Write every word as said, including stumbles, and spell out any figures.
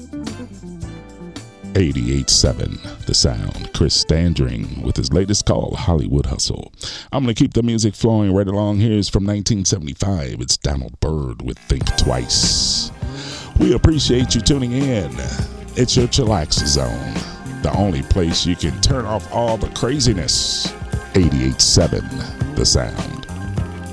eighty-eight point seven The Sound. Chris Standring with his latest call, Hollywood Hustle. I'm going to keep the music flowing right along. Here's from nineteen seventy-five. It's Donald Byrd with Think Twice. We appreciate you tuning in. It's your chillax zone, the only place you can turn off all the craziness. eighty-eight point seven The Sound.